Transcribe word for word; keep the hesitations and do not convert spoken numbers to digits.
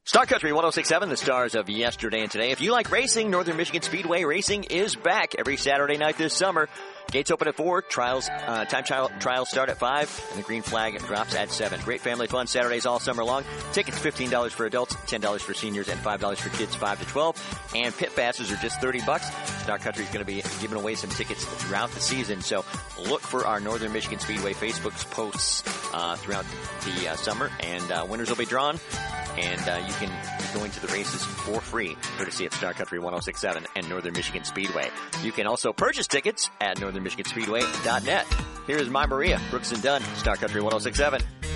Star Country one oh six point seven, the stars of yesterday and today. If you like racing, Northern Michigan Speedway Racing is back every Saturday night this summer. Gates open at four, trials, uh, time trial, trials start at five, and the green flag drops at seven. Great family fun Saturdays all summer long. Tickets fifteen dollars for adults, ten dollars for seniors, and five dollars for kids five to twelve. And pit passes are just thirty bucks. Star Country is going to be giving away some tickets throughout the season, so look for our Northern Michigan Speedway Facebook posts uh, throughout the uh, summer, and uh, winners will be drawn. And uh, you can go into the races for free, courtesy of Star Country one oh six point seven and Northern Michigan Speedway. You can also purchase tickets at northern michigan speedway dot net. Here is My Maria, Brooks and Dunn, Star Country one oh six point seven.